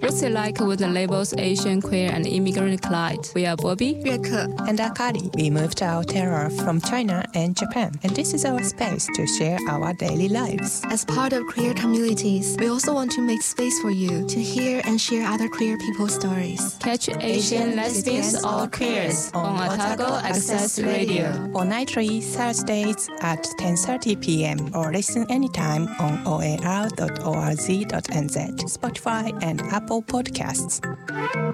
What's it like with the labels Asian, queer, and immigrant collide? We are Bobby, 月克 and Akari. We moved out here from China and Japan, and this is our space to share our daily lives. As part of queer communities, we also want to make space for you to hear and share other queer people's stories. Catch Asian, lesbians, or queers on Otago Access Radio. On nightly Thursdays at 10:30 p.m. or listen anytime on oar.org.nz, Spotify, and Apple Podcasts.